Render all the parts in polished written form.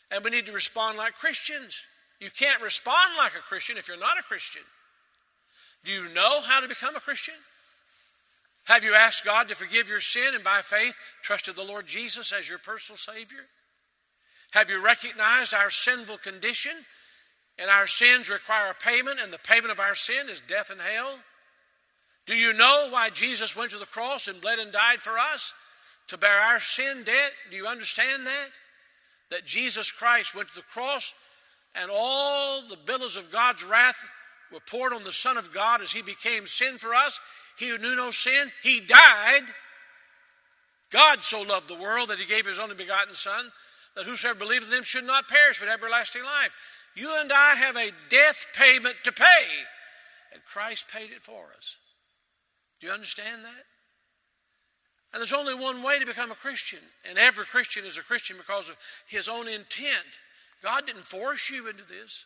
And we need to respond like Christians. You can't respond like a Christian if you're not a Christian. Do you know how to become a Christian? Have you asked God to forgive your sin and by faith trusted the Lord Jesus as your personal Savior? Have you recognized our sinful condition and our sins require a payment, and the payment of our sin is death and hell? Do you know why Jesus went to the cross and bled and died for us? To bear our sin debt? Do you understand that? That Jesus Christ went to the cross and all the billows of God's wrath were poured on the Son of God as he became sin for us. He who knew no sin, he died. God so loved the world that he gave his only begotten Son, that whosoever believeth in him should not perish but have everlasting life. You and I have a death payment to pay, and Christ paid it for us. Do you understand that? And there's only one way to become a Christian, and every Christian is a Christian because of his own intent. God didn't force you into this.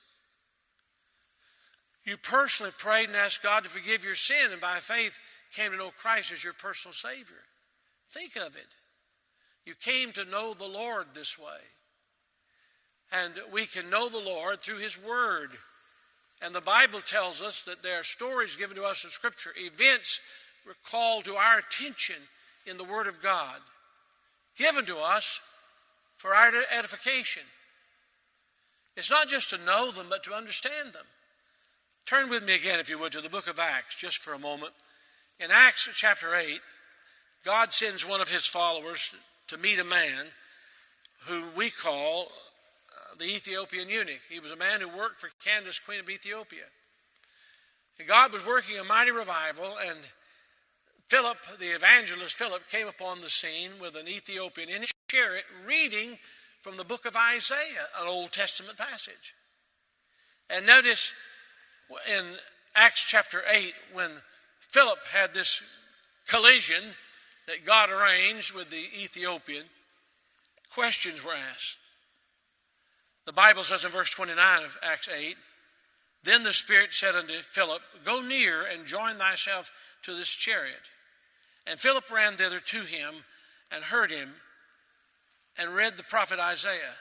You personally prayed and asked God to forgive your sin, and by faith came to know Christ as your personal Savior. Think of it. You came to know the Lord this way. And we can know the Lord through his word. And the Bible tells us that there are stories given to us in Scripture, events called to our attention in the Word of God, given to us for our edification. It's not just to know them, but to understand them. Turn with me again, if you would, to the book of Acts, just for a moment. In Acts chapter 8, God sends one of his followers to meet a man who we call the Ethiopian eunuch. He was a man who worked for Candace, queen of Ethiopia. And God was working a mighty revival, and Philip, the evangelist Philip, came upon the scene with an Ethiopian in his chariot reading from the book of Isaiah, an Old Testament passage. And notice in Acts chapter 8, when Philip had this collision that God arranged with the Ethiopian, questions were asked. The Bible says in verse 29 of Acts 8, "Then the Spirit said unto Philip, Go near and join thyself to this chariot. And Philip ran thither to him and heard him and read the prophet Isaiah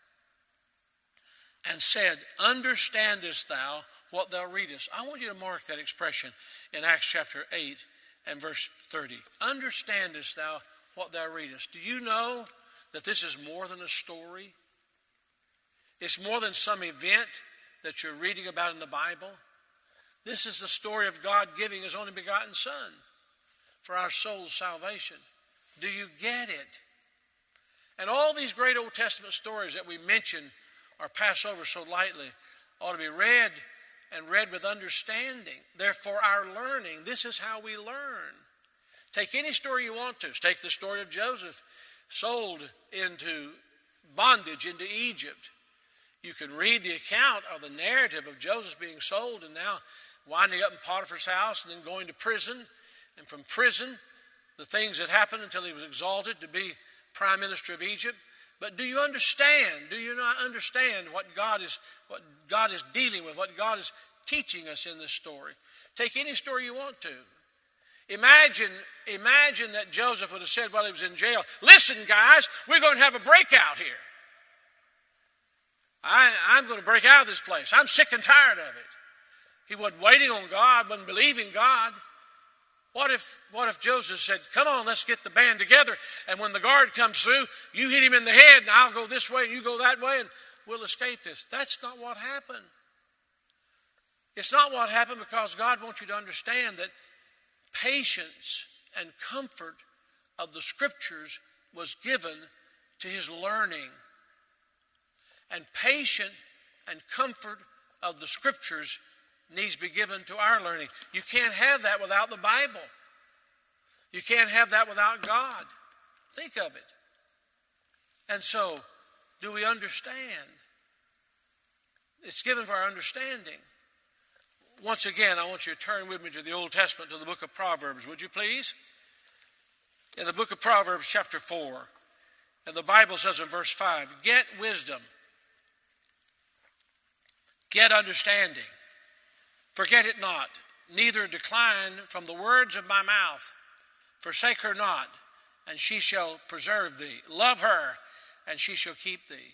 and said, Understandest thou what thou readest?" I want you to mark that expression in Acts chapter 8 and verse 30. Understandest thou what thou readest? Do you know that this is more than a story? It's more than some event that you're reading about in the Bible. This is the story of God giving his only begotten Son for our soul's salvation. Do you get it? And all these great Old Testament stories that we mention or pass over so lightly ought to be read and read with understanding. They're for our learning. This is how we learn. Take any story you want to. Take the story of Joseph, sold into bondage into Egypt. You can read the account of the narrative of Joseph being sold and now winding up in Potiphar's house and then going to prison. And from prison, the things that happened until he was exalted to be prime minister of Egypt. But do you understand? Do you not understand what God is dealing with, what God is teaching us in this story? Take any story you want to. Imagine that Joseph would have said while he was in jail, "Listen, guys, we're going to have a breakout here. I'm going to break out of this place. I'm sick and tired of it." He wasn't waiting on God, wasn't believing God. What if Joseph said, "Come on, let's get the band together, and when the guard comes through, you hit him in the head, and I'll go this way, and you go that way, and we'll escape this"? That's not what happened. It's not what happened because God wants you to understand that patience and comfort of the Scriptures was given to his learning. And patience and comfort of the Scriptures needs to be given to our learning. You can't have that without the Bible. You can't have that without God. Think of it. And so, do we understand? It's given for our understanding. Once again, I want you to turn with me to the Old Testament, to the book of Proverbs, would you please? In the book of Proverbs, chapter 4, and the Bible says in verse 5, "Get wisdom, get understanding. Forget it not, neither decline from the words of my mouth. Forsake her not, and she shall preserve thee. Love her, and she shall keep thee.